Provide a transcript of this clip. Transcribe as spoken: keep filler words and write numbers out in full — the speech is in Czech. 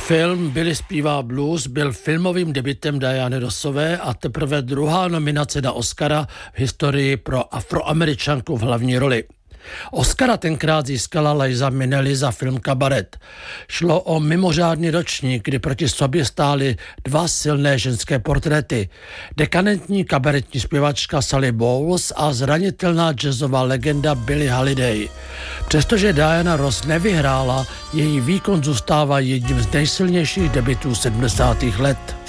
Film Billy zpívá blues byl filmovým debutem Diany Rossové a teprve druhá nominace na Oscara v historii pro Afroameričanku v hlavní roli. Oscara tenkrát získala Liza Minnelli za film Kabaret. Šlo o mimořádný ročník, kdy proti sobě stály dva silné ženské portréty. Dekadentní kabaretní zpěvačka Sally Bowles a zranitelná jazzová legenda Billie Holiday. Přestože Diana Ross nevyhrála, její výkon zůstává jedním z nejsilnějších debutů sedmdesátých let.